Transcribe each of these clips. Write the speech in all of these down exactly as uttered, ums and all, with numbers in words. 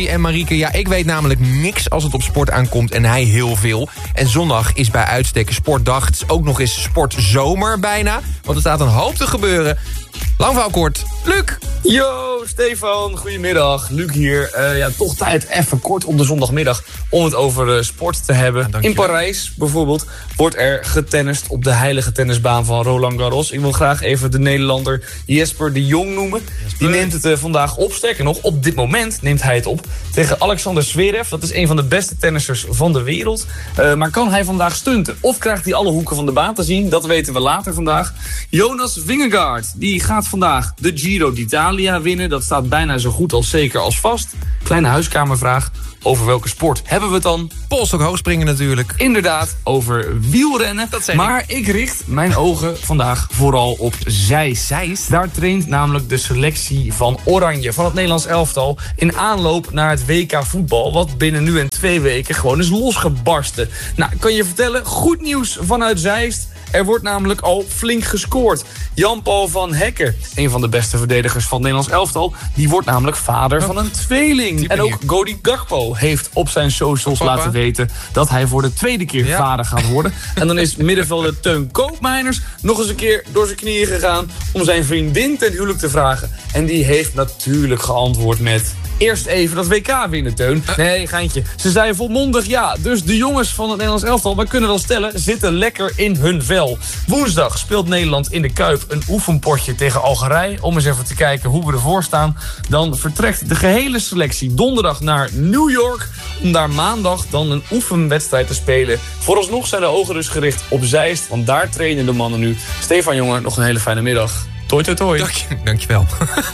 Chelsea en Marieke. Ja, ik weet namelijk niks als het op sport aankomt en hij heel veel. En zondag is bij uitstek sportdag. Het is ook nog eens sportzomer bijna. Want er staat een hoop te gebeuren. Lang verhaal kort, Luc. Yo, Stefan, goedemiddag. Luc hier. Uh, ja, toch tijd even kort op de zondagmiddag om het over uh, sport te hebben. Ja, in Parijs bijvoorbeeld wordt er getennist op de heilige tennisbaan van Roland Garros. Ik wil graag even de Nederlander Jesper de Jong noemen. Die neemt het uh, vandaag op. Sterker nog, op dit moment neemt hij het op tegen Alexander Zverev. Dat is een van de beste tennissers van de wereld. Uh, maar kan hij vandaag stunten? Of krijgt hij alle hoeken van de baan te zien? Dat weten we later vandaag. Jonas Vingegaard, die gaat vandaag de Giro d'Italia winnen. Dat staat bijna zo goed als zeker als vast. Kleine huiskamervraag. Over welke sport hebben we het dan? Polstok hoogspringen natuurlijk. Inderdaad, over wielrennen. Dat maar ik. ik richt mijn ogen vandaag vooral op Zeist. Zeist? Daar traint namelijk de selectie van Oranje, van het Nederlands elftal, in aanloop naar het W K voetbal, wat binnen nu en twee weken gewoon is losgebarsten. Nou, kan je vertellen, goed nieuws vanuit Zeist. Er wordt namelijk al flink gescoord. Jan-Paul van Hekken, een van de beste verdedigers van het Nederlands elftal, die wordt namelijk vader van een tweeling. En ook Cody Gakpo heeft op zijn socials Papa. laten weten dat hij voor de tweede keer ja. vader gaat worden. En dan is middenvelder Teun Koopmeiners nog eens een keer door zijn knieën gegaan om zijn vriendin ten huwelijk te vragen. En die heeft natuurlijk geantwoord met: eerst even dat W K winnen, Teun. Nee, geintje. Ze zei volmondig ja. Dus de jongens van het Nederlands elftal, we kunnen wel stellen, zitten lekker in hun vel. Woensdag speelt Nederland in de Kuip een oefenpotje tegen Algerije. Om eens even te kijken hoe we ervoor staan. Dan vertrekt de gehele selectie donderdag naar New York. Om daar maandag dan een oefenwedstrijd te spelen. Vooralsnog zijn de ogen dus gericht op Zeist. Want daar trainen de mannen nu. Stefan, jongen, nog een hele fijne middag. Toi, toi, toi. Dank je, dankjewel.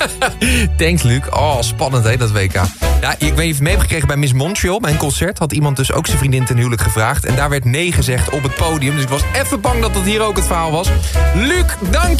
Thanks, Luc. Oh, spannend, hè, dat W K. Ja, ik weet niet of je het mee hebt gekregen bij Miss Montreal. Bij een concert had iemand dus ook zijn vriendin ten huwelijk gevraagd. En daar werd nee gezegd op het podium. Dus ik was even bang dat dat hier ook het verhaal was. Luc, dank